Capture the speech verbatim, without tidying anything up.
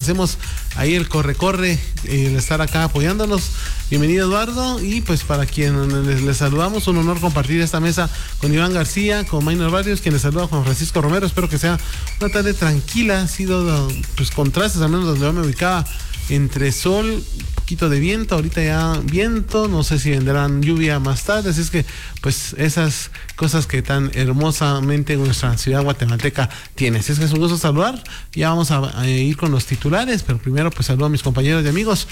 agradecemos ahí el corre-corre, eh, el estar acá apoyándonos. Bienvenido, Eduardo, y pues para quien les, les saludamos, un honor compartir esta mesa con Iván García, con Maynor Barrios, quien les saluda Juan Francisco Romero. Espero que sea una tarde tranquila, ha sido pues contrastes, al menos donde yo me ubicaba, entre sol, un poquito de viento, ahorita ya viento, no sé si vendrán lluvia más tarde, así es que pues esas cosas que tan hermosamente nuestra ciudad guatemalteca tiene. Así es que es un gusto saludar, ya vamos a, a ir con los titulares, pero primero pues saludo a mis compañeros y amigos.